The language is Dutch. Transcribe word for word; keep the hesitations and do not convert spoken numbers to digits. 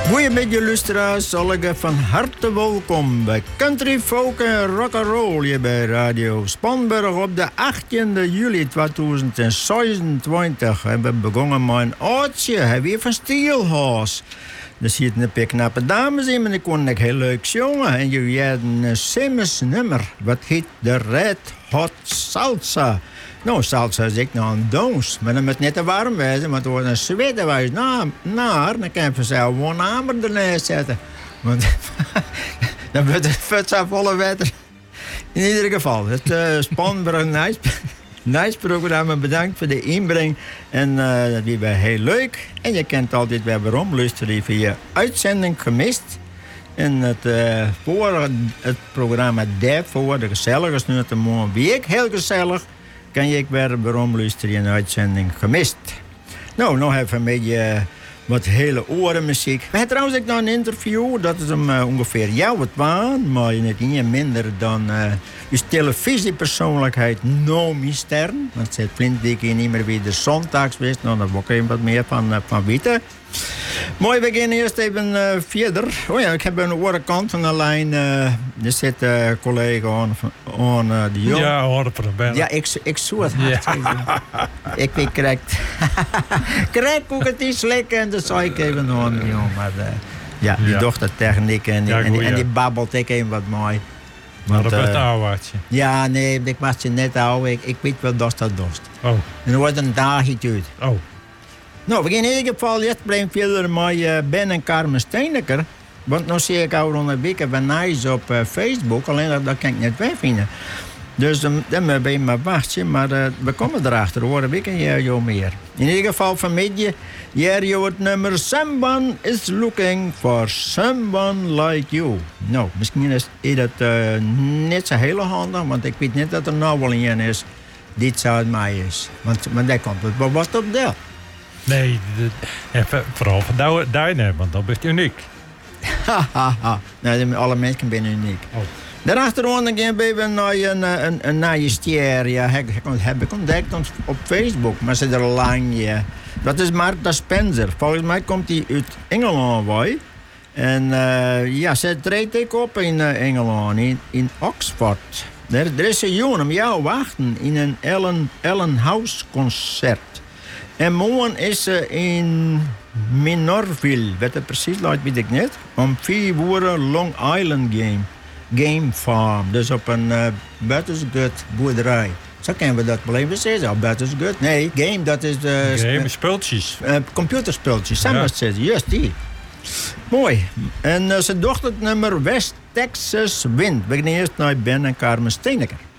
Goedemiddag luisteraars, allemaal van harte welkom bij Country Folk en Rock'n'Roll hier bij Radio Spanburg op de achttiende juli tweeduizend zesentwintig. En we begonnen met een oudje, hij weer van Steelhouse. Er zitten een paar knappe dames in, maar die kon ik heel leuk zongen. En jullie hadden een Simmons nummer, wat heet de Red Hot Salsa. Nou, salsa is ik nou een dans, maar dan moet het niet te warm wezen, want het wordt een zweten wezen. Nou, naar, dan kan je vanzelf gewoon een hamer ernaast zetten. Want dan wordt het futsa volle wetter. In ieder geval, het uh, Spanburg nice, nice programma. Bedankt voor de inbreng. En uh, dat was wel heel leuk. En je kent altijd weer waarom. Luister via je uitzending gemist. En het, uh, voor het programma daarvoor, de gezellige snuit de mooie week, heel gezellig. Kan je weer waarom luisteren in een uitzending gemist. Nou, nog even een beetje uh, wat hele orenmuziek. We hebben trouwens ook nog een interview, dat is om uh, ongeveer jou wat waan, maar niet minder dan uh, uw televisiepersoonlijkheid Nomi Stern. Want ze flint dik niet meer weer de zondags wist, nou daar wil ik even wat meer van, uh, van weten. Mooi, we gaan eerst even uh, verder. Oh ja, ik heb aan de andere kant van de lijn. Uh, er zit een uh, collega aan, aan uh, de jong. Ja, hoor het Ja, ik, ik zoek het hard. Ja. Ik weet correct. Correct hoe het is lekker en dan zou ik even aan de jong. Maar uh, ja, die ja. dochter techniek en die, ja, en, die, en die babbelt ik even wat mooi. Maar dat wordt uh, oud. Ja, nee, ik was je net oud. Ik, ik weet wel dat dat dost. Oh. En dan wordt een dagje uit. Oh. Nou, we gaan in ieder geval eerst blijven verder met uh, Ben en Carmen Steeneker. Want nu zie ik al een week van nice op uh, Facebook. Alleen dat, dat kan ik niet wegvinden. Dus um, dan ben je maar wachten. Maar uh, we komen erachter. Horen we een jaar meer. In ieder geval vanmiddag. Hier je het nummer Someone is looking for someone like you. Nou, misschien is dat uh, niet zo heel handig. Want ik weet niet dat er nou wel een is. Dit zou het mij is. Want, maar daar komt het. Wat was het op deel? Nee, de, vooral van Duinen, want dat is uniek. Hahaha. Nee, alle mensen zijn uniek. Oh. Daarachteraan gaan we naar een, een, een nieuwe stier. Ja, heb ik ontdekt op Facebook, maar ze er lang. Ja. Dat is Martha Spencer. Volgens mij komt hij uit Engeland. Wij. En uh, ja, ze treedt ik op in uh, Engeland, in, in Oxford. Er, er is een jongen om jou wachten in een Ellen, Ellen House concert. En morgen is ze in Minorville, wat het precies laat, weet ik niet. Om vier uur Long Island Game, Game Farm. Dus op een uh, buitensgut boerderij. Zo kunnen we dat wel even zeggen. Buitensgut? Nee, game, dat is... Uh, game, spultjes. Uh, computerspultjes, samen ja. Zeggen. Juist die. Mooi. En uh, ze dochter het nummer West Texas Wind. We gaan eerst naar Ben en Carmen Steeneker.